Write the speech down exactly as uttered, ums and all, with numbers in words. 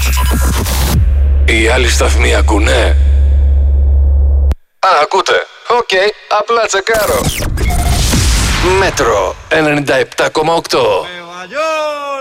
Οι άλλοι σταθμοί ακούνε? Α, ακούτε. Οκ, okay, απλά τσεκάρω. Μέτρο ενενήντα επτά κόμμα οκτώ.